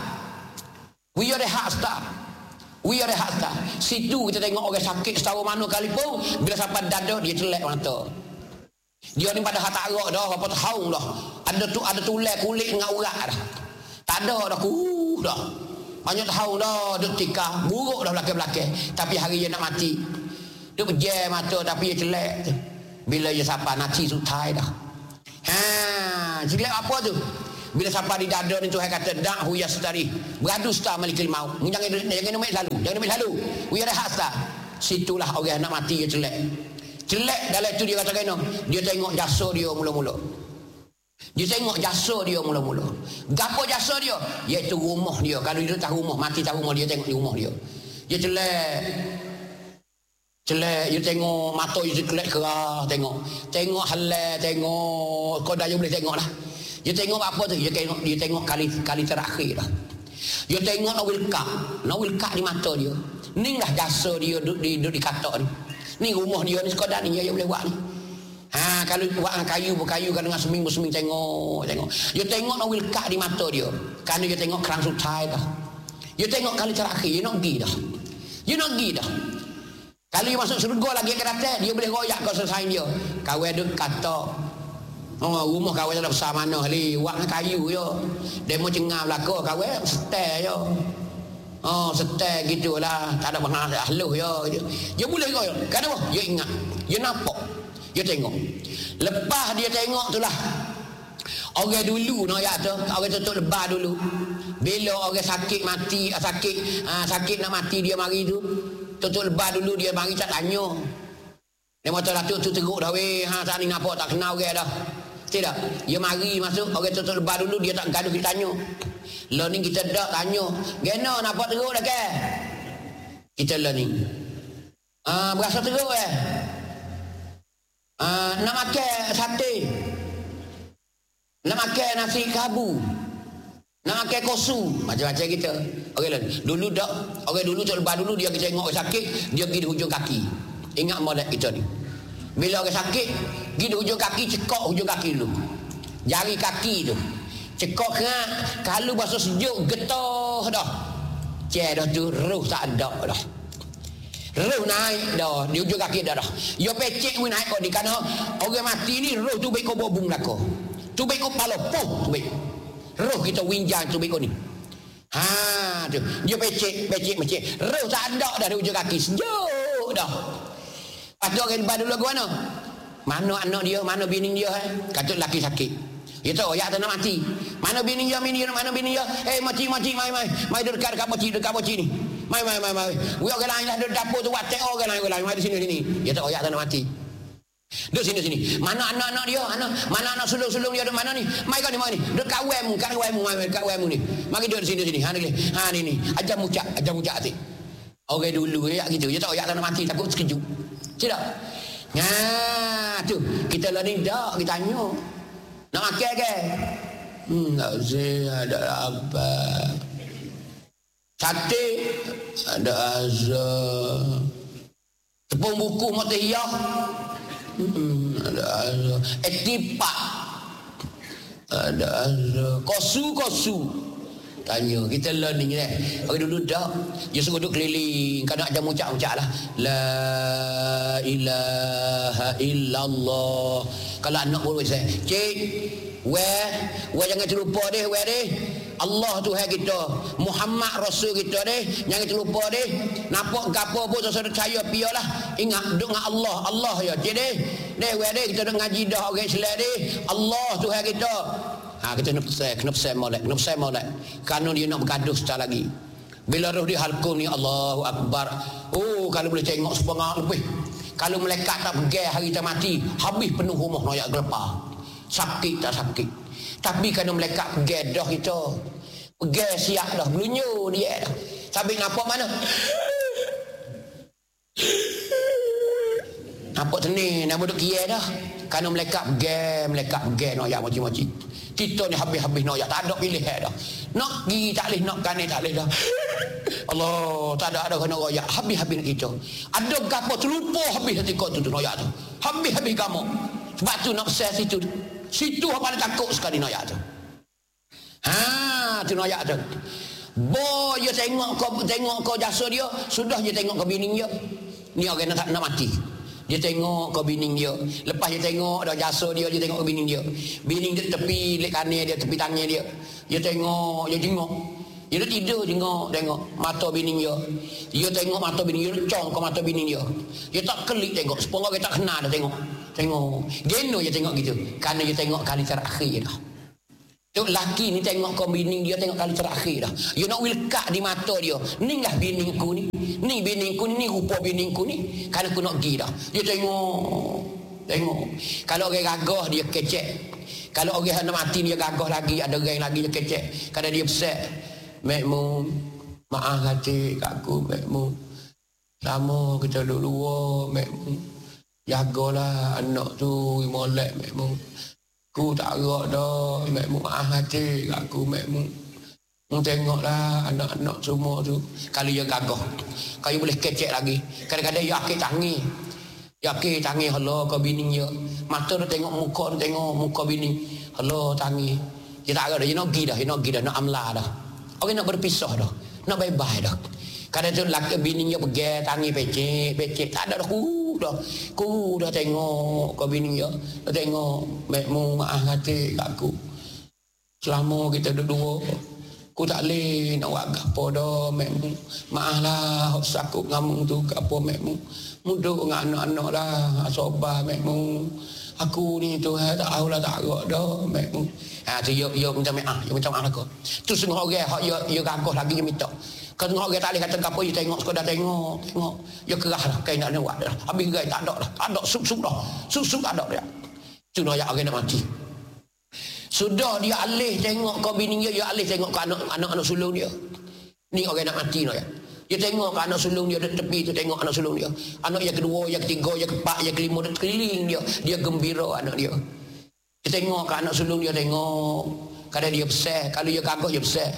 sta. Situ kita tengok orang sakit setahu mana kali pun bila sampai dada dia celek mata. Dia ni pada hak arak dah, apa tahu dah. Ada tulang kulit dengan urat dah. Tak ada dah dah. Banyak tahu dah duk tikar, buruk dah belakang-belakang. Tapi hari dia nak mati. Dia pejam mata tapi dia celek. Bila dia sampai nanti sutai dah. Celek apa tu? Bila sampai di dada ni Tuhan kata dak hu yastari. Beradu sta malikil maut. Jangan nombek selalu. Hu rehat sta. Situlah orang nak mati dia celek. Celek dalam itu dia kata kena. Dia tengok jasa dia mula-mula. Gapo jasa dia? Iaitu rumah dia. Kalau dia tak rumah, mati tak rumah, dia tengok di rumah dia. Dia celek, dia tengok mata dia celek kerah, tengok halal, tengok kau dah boleh tengok lah. Dia tengok apa tu? Dia tengok kali terakhir dah. Dia tengok nak wilkak di mata dia. Ni lah jasa dia duduk di katak ni. Ni rumah dia ni sekadar ni dia boleh buat ni. Kalau buat dengan kayu kalau dengan seming tengok. Dia tengok nak wilkak di mata dia. Kerana dia tengok kerang sutai dah. Dia tengok kali terakhir dia nak pergi dah. Kalau dia masuk surga lagi ke atas, dia boleh royak kau selesai dia. Kawan duk kata rumah kawan dah besar mana kali, buat dengan kayu je. Dia mau cengah belakang kawan setel je. Setel gitulah, tak ada bangah halus je. Dia boleh royak. Kenapa? Dia ingat. Dia nampak. Dia tengok. Lepas dia tengok itulah. Orang dulu nak tu, orang tutup lebar dulu. Bila orang sakit mati, sakit nak mati dia mari tu. Tutup lebar dulu dia mari tak tanya. Dia mata Datuk tu teruk dah weh. Tak ni nampak tak kenal orang dah. Tidak. Dia mari masuk orang tutup lebar dulu dia tak gaduh kita tanya. Lah ni kita dak tanya. Gena nampak teruk dah ke? Kita lah ni. Berasa teruk nak makan sate, nak makan nasi kabu, nak makan kosu, macam-macam kita. Orang lain dulu dak, orang dulu tu lebar dulu dia tengok orang sakit, dia pergi di hujung kaki. Ingat molek kita ni. Bila orang sakit, pergi di hujung kaki, cekok hujung kaki dulu. Jari kaki tu. Cekok kerak, kalau basuh sejuk getah dah. Dah tu roh tak ada dah. Roh naik dah, di hujung kaki dah. Yo pecek we naik kau di kana orang mati ni roh tu baik kau bobung lako. Tu baik kau palo pom tu baik. Roh kita winjang tu baik kau ni. Tu. Dia pecek. Roh tak ada dah di hujung kaki, sejuk dah. Patu orang lebar dulu ke mana? Mana anak dia, mana bini dia Kata laki sakit. Dia tahu ya tak nak mati. Mana bini dia, mana bini dia? Mati, mai dekat moci ni. Mai. We orang lain dah dapur tu buat teh orang lain mai di sini. Dia tahu ya tak nak mati. Duduk sini. Mana anak-anak dia? Mana anak sulung-sulung dia duduk mana ni? Mai kau di mana ni? Dekat wemu ni. Mari duduk di sini. Ha ni. Ajam mucak hati. Orang dulu ya gitu. Dia tahu ya tak nak mati, takut sekejut. Tidak. Tu kita lah ni dak kita tanya. Nak makan ke? Tak usah, ada apa? Sate ada azab. Tepung buku mutihiyah ada azab. Etipak ada azab. Kosu tanya kita learning ni. Orang dulu dah dia suruh duduk keliling, kadang ada mucak-mucak lah. La ilaha illallah. Kalau anak pun saya, cik, we jangan terlupa deh, Allah Tuhan kita, Muhammad Rasul kita deh, jangan terlupa deh. Nampak gapo pun saudara percaya pialah. Ingat duduk dengan Allah ya, cik deh. Kita duduk ngaji dah orang Islam deh. Allah Tuhan kita. Kita kena pesan molek. Kerana dia nak bergaduh setelah lagi. Bila roh dia halkum ni, Allahu Akbar. Kalau boleh tengok sepengah lebih. Kalau malaikat tak pergi hari tak mati, habis penuh rumah noyak gelapah. Sakit tak sakit. Tapi kerana malaikat pergi dah kita. Pergi siap dah, belunyu dia dah. Sampai nampak mana? Nampak tenih, nak duduk kia dah. Karena melekat gem noyak moci-moci. Kita ni habis-habis noyak, tak ada pilihan dah. Nak pergi tak boleh, nak kanan tak boleh dah. Allah, tak ada kena royak. Habis-habis kita. Ada gapo terlupa habis ketika tu noyak tu. Habis-habis kamu. Sebab tu nak besar situ. Situ apa dia takut sekali noyak tu. Tu noyak tu. Bo dia tengok kau jasa dia, sudah dia tengok kau bini dia. Ni orang nak mati. Dia tengok kau bini dia. Lepas dia tengok dah jasa dia tengok kau bini dia. Bini dia tepi lek kanan dia, tepi tangan dia. Dia tengok. Dia dah tidur tengok mata bini dia. Dia tengok mata bini dia, cong ke mata bini dia. Dia tak kelik tengok, sepuluh orang tak kenal dah tengok. Geno dia tengok gitu. Kerana dia tengok kali terakhir dah. Tok laki ni tengok kau bini dia tengok kali terakhir dah. You nak wilkat di mata dia. Ni lah biningku ni. Ni biningku ni rupa biningku ni. Kerana aku nak pergi dah. Dia tengok. Kalau orang gagah dia kecek. Kalau orang nak mati dia gagah lagi, ada orang lagi dia kecek. Kerana dia besar. Mekmu, maaf hati kat aku, Mekmu. Lama kita duduk luar, Mekmu. Jagalah anak tu, molek, Mekmu. Aku tak gerak dah, Mekmu. Maaf hati kat aku, Mekmu. Tengoklah anak-anak semua tu. Kalau dia gagah, kalau boleh kecek lagi. Kadang-kadang dia akik tangi. Hello kau bini dia. Mata dia tengok muka bini. Hello tangi. Dia tak ada, dia nak pergi dah, nak amla dah. Orang nak berpisah dah, nak bye-bye dah. Kadang tu laki bini dia pergi tangi pecek. Tak ada dah, ku dah tengok kau bini dia. Dah tengok, Mekmu maaf hati kat aku. Selama kita duduk, aku tak boleh nak buat apa dah, Mekmu. Maaflah, hak sakut ngamung tu kat apa, Mekmu. Muduk dengan anak-anak lah, sobat, Mekmu. Aku ni tu tak tahulah tak gerak dah, Mekmu. Tu dia minta maaf, lah kau. Tu setengah orang hak dia gagah lagi dia minta. Kalau setengah orang tak boleh kata apa, dia tengok sekadar tengok. Dia kerah dah, kain nak buat dah. Habis gerai tak ada dah. Tak ada sup-sup dah. Sup-sup tak ada dia. Tu noyak orang nak mati. Sudah dia alih tengok kau bini dia alih tengok ke anak-anak sulung dia. Ni orang nak mati noyak. Dia tengok ke anak sulung dia, di tepi tu tengok anak sulung dia. Anak yang kedua, yang ketiga, yang keempat, yang kelima, dia keliling dia. Dia gembira anak dia. Dia tengok ke anak sulung dia, tengok. Kadang dia besar, kalau dia gagah dia besar.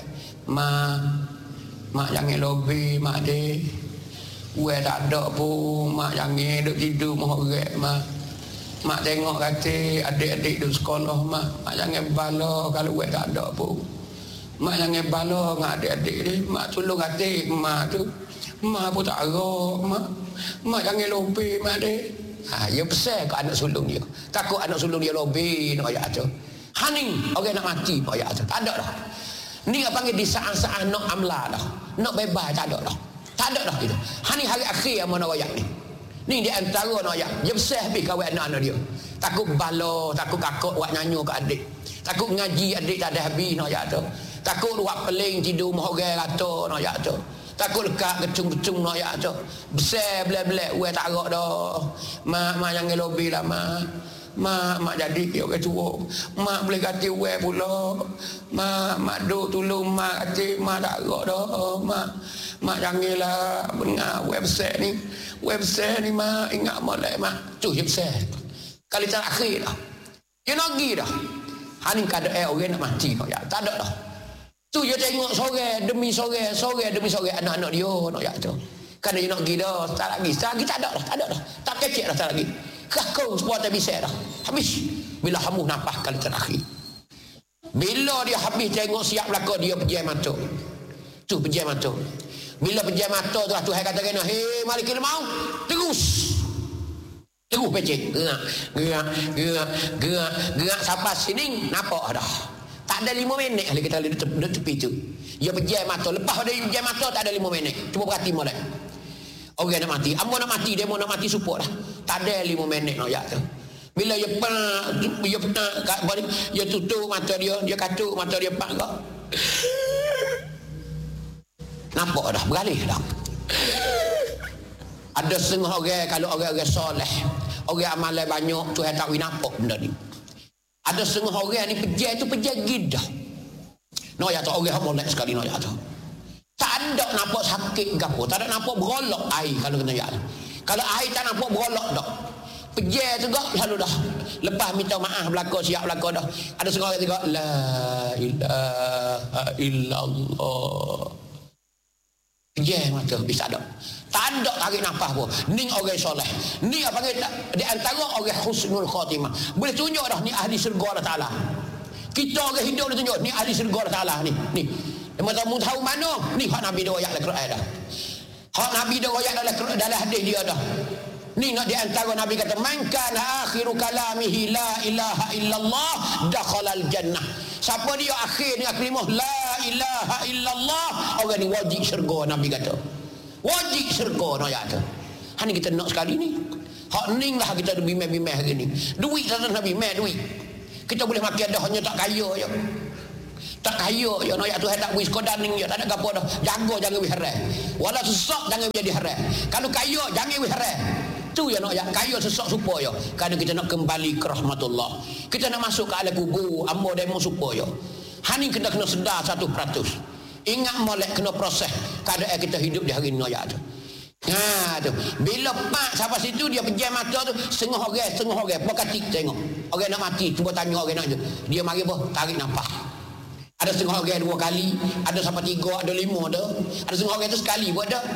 Mak jangan lobby, mak dek. Uang tak ada pun, mak jangan duduk tidur mahorek, mak. Mak tengok kata adik-adik duduk sekolah, mak jangan bala kalau uang tak ada pun. Mak jangan bala dengan adik-adik ni. Mak tolong adik mak tu. Mak pun tak gerak, mak jangan lobby, mak dek. Dia besar ke anak sulung dia. Takut anak sulung dia lobby nak ayat tu. Haning orang nak mati pak ayat tu. Tak ada dah. Ni apa panggil di saat-saat nak amla dah. Nak bebas tak ada dah. Tak ada dah gitu. Haning hari akhir yang mana ayat ni. Ni di antara nak ayat. Dia besar habis kawan anak-anak dia. Takut bala, takut kakak buat nyanyi ke adik. Takut ngaji adik tak ada habis nak ayat tu. Takut buat peling tidur mahorek kata nak ayat tu. Takut lekat kecung-kecung nak ayat tu. Besar belak-belak uang tak gerak dah. Mak jangan lobby lah mak. Mak jadi orang tua. Mak boleh ganti uang pula. Mak duk tolong mak kata mak tak gerak dah. Mak janganlah dengar uang besar ni. Uang besar ni mak ingat molek mak. Tu je besar. Kali terakhir dah. Dia nak pergi dah. Haning kada orang nak mati nak ayat. Tak ada dah. Tu dia tengok sore demi sore anak-anak dia nak yak tu. Kan dia nak pergi dah, tak lagi tak ada dah. Tak kecek dah tak lagi. Kakau semua tak bisa dah. Habis bila hamu nafas kali terakhir. Bila dia habis tengok siap belaka dia pejam mata. Tu pejam mata. Bila pejam mata tu Tuhan kata kena, "Hei Malikul Maut, terus pecik. Gerak sampai sini nampak dah. Tak ada 5 minit kalau kita duduk tepi tu. Dia pejam mata. Lepas dia pejam mata tak ada 5 minit. Cuba perhati molek. Orang nak mati. Amo nak mati, dia mau nak mati support dah. Tak ada 5 minit nak yak tu. Bila dia tutup mata dia katuk mata dia pak kau. Nampak dah, beralih dah. Ada setengah orang kalau orang soleh, orang amalan banyak, Tuhan tak nampak benda ni. Ada setengah orang ni pejam tu pejam gidah. Noyak tu orang molek sekali noyak tu. Tak ada nampak sakit ke apa, tak ada nampak berolok air kalau kena yak. Kalau air tak nampak berolok dak. Pejer juga lalu dah. Lepas minta maaf belaka siap belaka dah. Ada setengah orang tengok la ilaha illallah. Pejer mata bisa ada. Tak ada tarik nafas pun. Ni orang soleh. Ni apa panggil di antara orang husnul khatimah. Boleh tunjuk dah ni ahli syurga Allah Taala. Kita orang hidup boleh tunjuk ni ahli syurga Allah Taala ni. Ni. Mu tahu mana? Ni hak Nabi dah ayat dalam Quran dah. Hak Nabi dah ayat dalam hadis dia dah. Ni nak di antara Nabi kata man kana akhiru kalamihi la ilaha illallah dakhalal jannah. Siapa dia akhir dengan kalimah la ilaha illallah, orang ni wajib syurga. Nabi kata wajib syurga no ayat tu. Hani kita nak sekali ni. Hak ning lah kita bimeh-bimeh hari ni. Duit tak Nabi meh duit. Kita boleh makan dah hanya tak kaya je. Tak kaya je no ayat tu tak wis sekadar ning je tak ada gapo dah. Jaga jangan wis haram. Wala sesak jangan jadi haram. Kalau kaya jangan wis haram. Tu yang nak kaya sesak supaya kerana kita nak kembali ke rahmatullah. Kita nak masuk ke alam kubur amo demo supaya. Hani kena sedar 1%. Ingat molek kena proses keadaan kita hidup di hari ni ayat tu. Ha tu. Bila pak sampai situ dia pejam mata tu setengah orang pokatik tengok. Orang nak mati cuba tanya orang nak tu. Dia mari apa? Tarik nafas. Ada setengah orang 2 kali, ada sampai 3, ada 5 ada. Ada setengah orang tu sekali buat dah.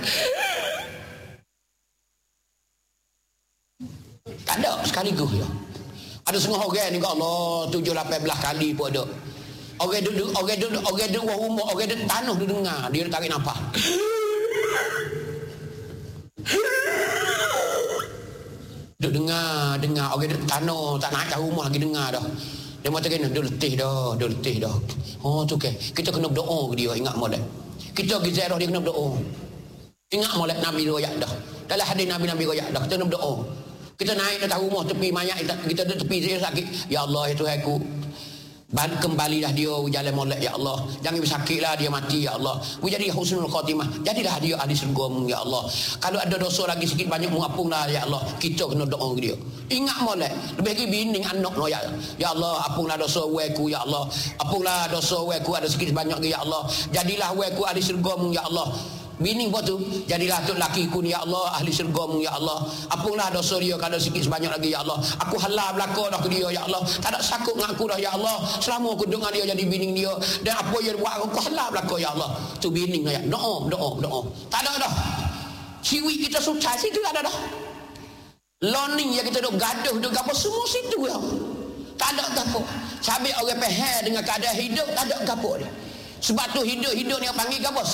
Tak ada sekaligus ya. Ada setengah orang ni Allah 7-18 kali pun ada. Orang duduk rumah, orang duduk tanah dia dengar, dia tarik nafas. Duduk dengar, orang duduk tanah, tak naik ke rumah lagi dengar dah. Dia mata kena, dia letih dah. Oh tu ke. Kita kena berdoa ke dia, ingat molek. Kita pergi ziarah dia kena berdoa. Ingat molek Nabi royak dah. Dalam hadis Nabi royak dah, kita kena berdoa. Kita naik atas rumah tepi mayat kita duduk tepi dia sakit. Ya Allah ya Tuhanku, kembalilah dia jalan molek ya Allah. Jangan sakitlah dia mati ya Allah. Jadi husnul khatimah. Jadilah dia ahli syurga ya Allah. Kalau ada dosa lagi sikit banyak mengampunglah ya Allah. Kita kena doa ke dia. Ingat molek. Lebih lagi bining anak no ya. Ya Allah, ampunglah dosa weku ya Allah. Ampunglah dosa weku ada sikit banyak ya Allah. Jadilah weku ahli syurga ya Allah. Bini buat tu, jadilah tu lakiku ni ya Allah, ahli syurga ya Allah. Apalah dosa dia kalau sikit sebanyak lagi ya Allah. Aku halal belaka dah ke dia ya Allah. Tak ada sakut dengan aku dah ya Allah. Selama aku dengar dia jadi bini dia dan apa yang buat aku halal belaka ya Allah. Tu bini ya. Doa. Tak ada dah. Ciwi kita susah situ tak ada dah. Learning yang kita duk gaduh duk apa semua situ ya. Tak ada gapo. Sampai orang faham dengan keadaan hidup tak ada gapo dia. Sebab tu hidup ni panggil apa?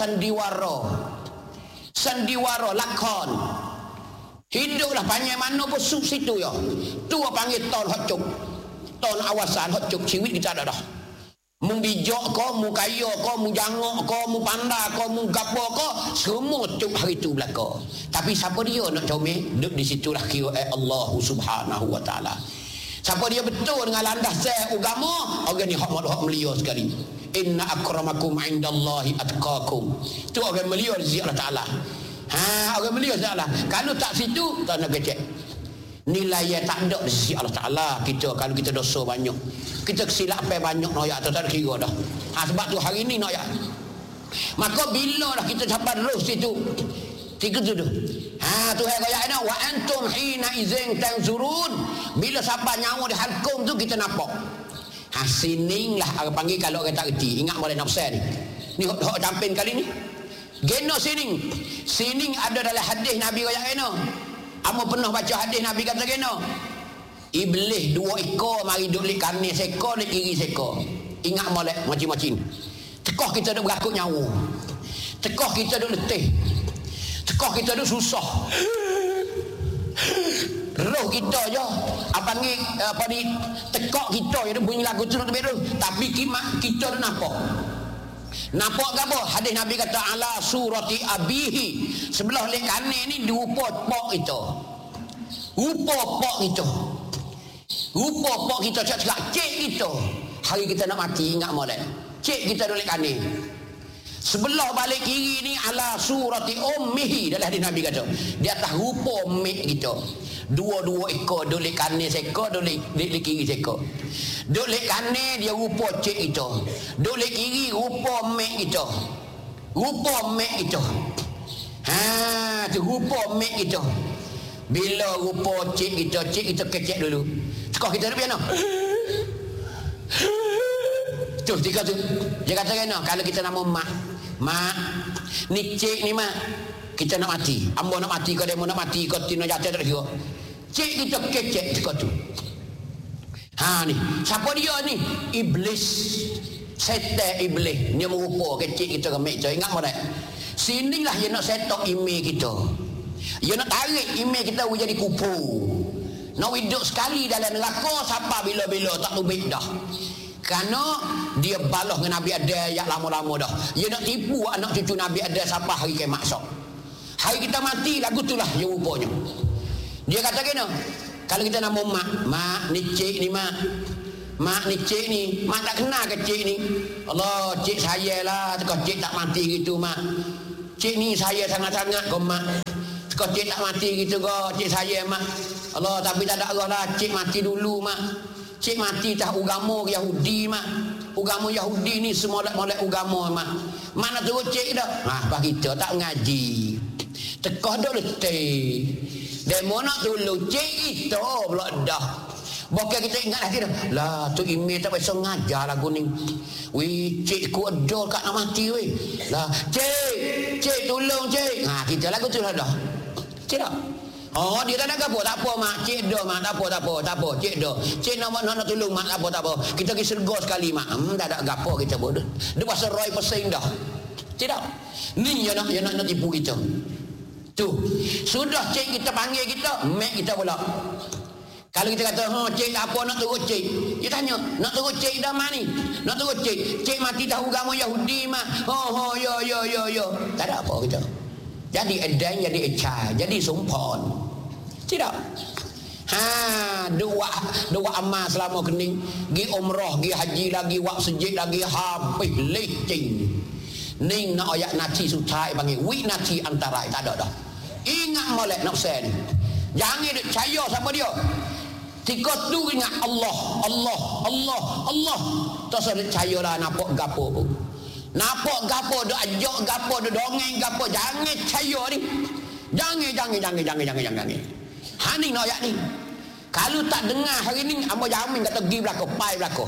Sandiwara lakon. Hiduplah panjang mana pun sub situ ya. Tu panggil tahun hocuk. Tahun awasan hocuk ciwit kita ada dah. Mu bijak ko, mu kaya ko, mu jangok ko, mu pandai ko, mu gapo ko, semua cuk hari tu belaka. Tapi siapa dia nak comel? Duduk di situlah kira Allah Subhanahu wa taala. Siapa dia betul dengan landas agama, orang ni hak mulia sekali. Inna akramakum indallahi atqakum. Tu orang mulia di Allah Taala. Orang mulia di Allah. Kalau tak situ tak nak kecek. Nilai tak ada di sisi Allah Taala. Kita kalau kita dosa banyak, kita kesilapan banyak noyak tak ada kira dah. Sebab tu hari ni noyak. Maka bila dah kita sampai terus situ, tiga tu dah. Tuhan kaya ana wa antum hina izin tanzurun. Bila sampai nyawa di halkum tu kita nampak. Sining lah orang panggil kalau orang tak reti. Ingat boleh nafsah ni. Ni hok campin kali ni. Geno sining. Sining ada dalam hadis Nabi kaya geno. Amo pernah baca hadis Nabi kata geno. Iblis 2 ekor mari duduk di kanan seekor di kiri seekor. Ingat molek macam-macam. Tekoh kita duk berakut nyawa. Tekoh kita duk letih. Tekoh kita duk susah. Roh kita je panggil apa ni tekak kita je bunyi lagu tu nak terberu tapi kita tu nampak ke apa hadis Nabi kata ala surati abihi sebelah lek kanan ni rupa pak kita rupa pak kita cakap cik kita hari kita nak mati ingat molek cik kita lek kanan sebelah balik kiri ni ala surati ummihi dalam hadis Nabi kata di atas rupa mek kita. 2 ekor duduk kanan seekor, duduk kiri seekor. Duduk kanan dia rupa cik kita. Duduk kiri rupa mek kita. Tu rupa mek kita. Bila rupa cik kita kecek dulu. Sekolah kita nak piano. Tu tiga tu. Dia kata kena kalau kita nama mak. Mak, ni cik ni mak. Kita nak mati. Ambo nak mati kau demo nak mati kau tino jatuh tak kira. Cik kita kecek sekolah tu. Ha ni, siapa dia ni? Iblis. Setan iblis. Dia merupa kecek kita kemek tu. Ingat tak? Sinilah dia nak setok email kita. Dia nak tarik email kita jadi kupu. Nak hidup sekali dalam neraka siapa bila-bila tak lubik dah. Kerana dia balas dengan Nabi Adam yang lama-lama dah. Dia nak tipu anak cucu Nabi Adam sampai hari kiamat esok. Hari kita mati lagu itulah dia rupanya. Dia kata kena kalau kita nama mak ni cik ni mak ni cik ni, mak tak kenal ke cik ni? Allah, cik saya lah, kau cik tak mati gitu mak. Cik ni saya sangat-sangat kau mak. Kau cik tak mati gitu kau, cik saya mak. Allah, tapi tak ada Allah lah, cik mati dulu mak. Cik mati tak agama Yahudi mak. Agama Yahudi ni semua molek agama mak. Mana turut cik dah? Apa kita tak ngaji. Tekah dah letih. Demo nak tolong cik kita pula dah. Bukan kita ingat lagi dah. Lah tu email tak biasa ngajar lagu ni. Weh cik ku adol kat nak mati weh. Lah cik tolong cik. Kita lagu tu lah dah. Cik dah. Oh dia tak nak apa mak. Cik dah mak tak apa. Cik dah. Cik nak tolong mak tak apa. Kita pergi serga sekali mak. Tak ada gapo kita bodoh. Dia pasal 100% dah. Cik dah. Ni dia nak tipu kita. Tu. Sudah cik kita panggil kita, mak kita pula. Kalau kita kata, cik tak apa nak turut cik. Dia tanya, nak turut cik dah mana ni? Nak turut cik. Cik mati tahu agama Yahudi mak. Ya. Tak ada apa kita. Jadi edan, jadi ecai, jadi sumpon. Tidak. Dua amal selama kening. Gi umrah, gi haji lagi, wak sejid lagi, habis lecing. Ning nak ayat nati sutai panggil, wik nati antara, tak ada dah. Ingat molek nak sen. Jangan duk percaya sama dia. Tika tu ingat Allah. Tak usah percayalah nampak gapo pun. Nampak gapo duk ajak gapo duk dongeng gapo, jangan percaya ni. Jangan. Hani nak ayat ni. Kalau tak dengar hari ni, hamba jamin kata pergi belaka, pai belaka.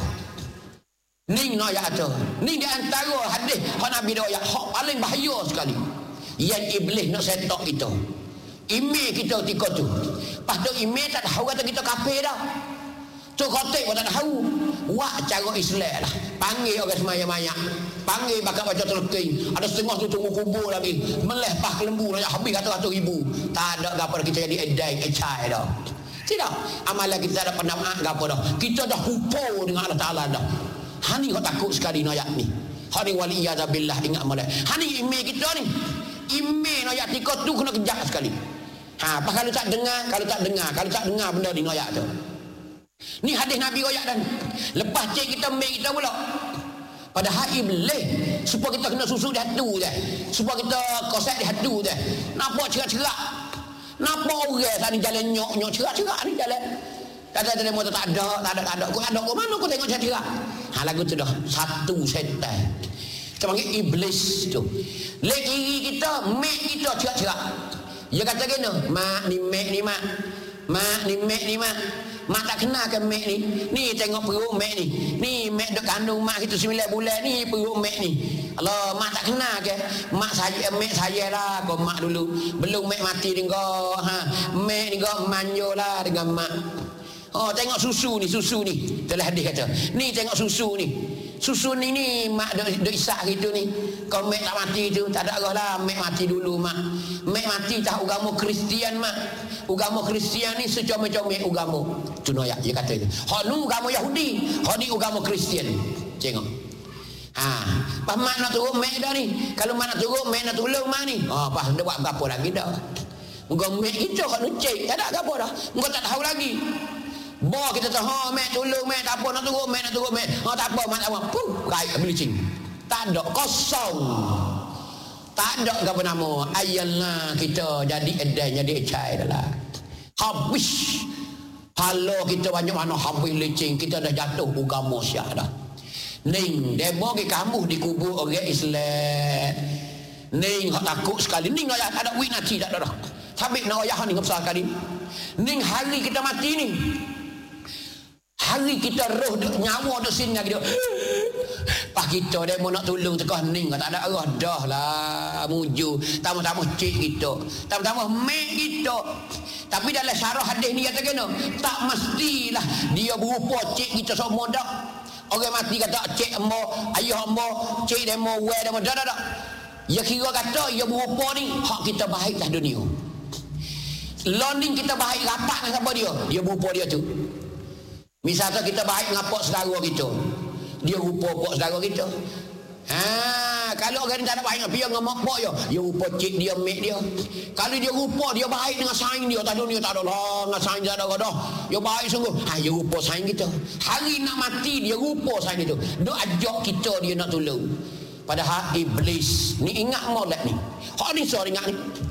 Ni nak ayat tu. Ni di antara hadis hak Nabi dah ayat hak paling bahaya sekali. Yang iblis nak setok kita. Email kita ketika tu. Lepas tu email tak tahu kata kita kafir dah. Tu khotik pun tak tahu. Wak cara Islam lah. Panggil orang semaya-maya. Panggil bakal baca terking. Ada setengah tu tunggu kubur lagi. Melehpah ke lembu. Habis kata-kata ribu. Tak ada apa kita jadi edai, ecai dah. Tidak. Amalan kita tak ada pendapat apa dah. Kita dah kumpul dengan Allah Ta'ala dah. Hani kau takut sekali ayat ni. Hani waliyadzabillah ingat molek. Hani email kita ni. Email ayat tika tu kena kejap sekali. Apa kalau tak dengar benda ni ayat tu. Ni hadis Nabi ayat dan lepas cek kita email kita pula. Padahal iblis supaya kita kena susu di hatu je. Supaya kita kosak di hatu je. Nampak cerak-cerak. Nampak orang tadi jalan nyok-nyok cerak-cerak ni jalan. Kata motor tak ada. Kau ada ke mana kau tengok cerak-cerak. Lagu tu dah satu setan. Kita panggil iblis tu. Lek kiri kita, mek kita cerak-cerak. Dia kata kena, mak ni mek ni mak. Mak ni mek ni mak. Mak tak kenal ke mek ni. Ni tengok perut mek ni. Ni mek duk kandung mak kita 9 bulan ni perut mek ni. Allah, mak tak kenal ke? Mak saya lah kau mak dulu. Belum mek mati dengan mek ni kau manjo lah dengan mak. Oh tengok susu ni. Telah hadis kata. Ni tengok susu ni. Susu ni mak duk isak gitu ni. Kau mek tak mati tu, tak ada arah lah mek mati dulu mak. Mek mati tak agama Kristian mak. Agama Kristian ni secomel-comel agama. Tu noyak dia kata tu. Hak nu agama Yahudi, hak ni agama Kristian. Tengok. Pas mak nak turun mek dah ni. Kalau mak nak turun mek nak tolong mak ni. Pas dia buat gapo lagi dah. Engkau mek kita hak nu cek, tak ada gapo dah. Engkau tak tahu lagi. Bawa kita tahu, mek tolong mek tak apa nak turun mek. Tak apa mak tak apa. Baik belicing. Tak ada kosong. Tak ada apa nama. Ayallah kita jadi edan jadi ecai dah lah. Habis. Kalau kita banyak mana habis licing, kita dah jatuh agama Syiah dah. Ning demo ke kamu dikubur orang Islam. Ning hak takut sekali. Ning tak ada wik nasi tak ada dah. Habis nak ayah ni besar kali. Ning hari kita mati ni. Hari kita roh duk nyawa duk sini lagi duk. Pas kita demo nak tolong tekah ning tak ada arah dah lah muju. Tamu-tamu cik kita. Tamu-tamu mek kita. Tapi dalam syarah hadis ni kata kena tak mestilah dia berupa cik kita semua dak. Orang mati kata cik embo, ayah embo, cik demo, we demo, dak. Ya kira kata ya berupa ni hak kita baiklah dunia. Learning kita baik rapat dengan siapa dia? Dia berupa dia tu. Misalnya kita baik dengan pak saudara kita. Dia rupa pak saudara kita. Kalau orang ni tak ada baik dengan dia dengan mak pak dia rupa cik dia, mek dia. Kalau dia rupa dia baik dengan saing dia, tak dunia tak ada lah dengan saing dia ada dah. Dia baik sungguh. Dia rupa saing kita. Hari nak mati dia rupa saing itu. Dia ajak kita dia nak tolong. Padahal iblis ni ingat molek ni. Hak ni sorang ingat ni.